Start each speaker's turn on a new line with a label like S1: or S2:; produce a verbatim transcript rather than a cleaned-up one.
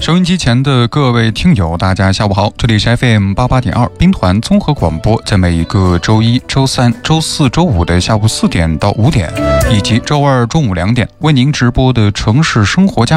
S1: 收音机前的各位听友，大家下午好，这里是 F M 八八点二兵团综合广播，在每一个周一、周三、周四周五的下午四点到五点，以及周二中午两点，为您直播的城市生活家